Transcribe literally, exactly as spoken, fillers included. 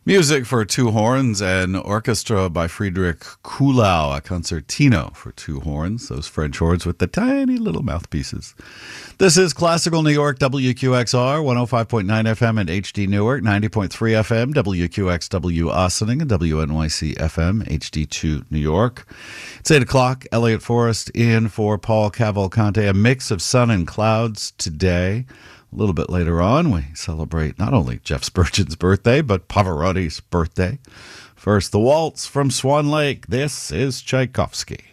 Music for two horns and orchestra by Friedrich Kuhlau, a concertino for two horns, those French horns with the tiny little mouthpieces. This is Classical New York, W Q X R, one oh five point nine F M and H D Newark, ninety point three F M, W Q X W Ossining, and W N Y C F M, H D two New York. It's eight o'clock. Elliot Forrest in for Paul Cavalcante. A mix of sun and clouds today. A little bit later on, we celebrate not only Jeff Spurgeon's birthday, but Pavarotti's birthday. First, the waltz from Swan Lake. This is Tchaikovsky.